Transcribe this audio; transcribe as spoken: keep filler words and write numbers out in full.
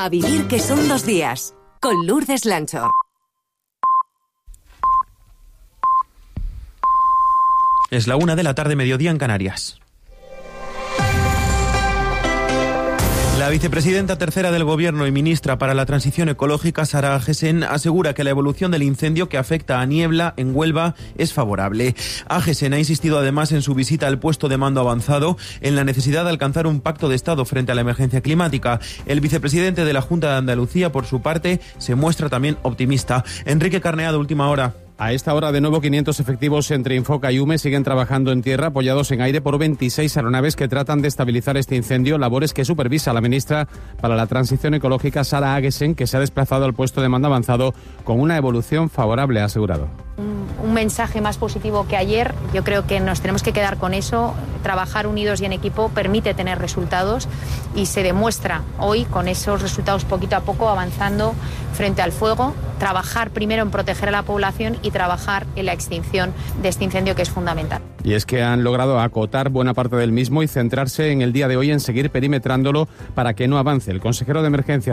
A vivir que son dos días, con Lourdes Lancho. Es la una de la tarde, mediodía en Canarias. La vicepresidenta tercera del Gobierno y ministra para la Transición Ecológica, Sara Agesen, asegura que la evolución del incendio que afecta a Niebla, en Huelva, es favorable. Agesen ha insistido además en su visita al puesto de mando avanzado en la necesidad de alcanzar un pacto de Estado frente a la emergencia climática. El vicepresidente de la Junta de Andalucía, por su parte, se muestra también optimista. Enrique Carneado, última hora. A esta hora, de nuevo, quinientos efectivos entre Infoca y U M E siguen trabajando en tierra, apoyados en aire por veintiséis aeronaves que tratan de estabilizar este incendio, labores que supervisa la ministra para la Transición Ecológica, Sara Agesen, que se ha desplazado al puesto de mando avanzado con una evolución favorable, ha asegurado. Un, un mensaje más positivo que ayer. Yo creo que nos tenemos que quedar con eso. Trabajar unidos y en equipo permite tener resultados y se demuestra hoy con esos resultados poquito a poco avanzando frente al fuego. Trabajar primero en proteger a la población y trabajar en la extinción de este incendio, que es fundamental. Y es que han logrado acotar buena parte del mismo y centrarse en el día de hoy en seguir perimetrándolo para que no avance. El consejero de Emergencia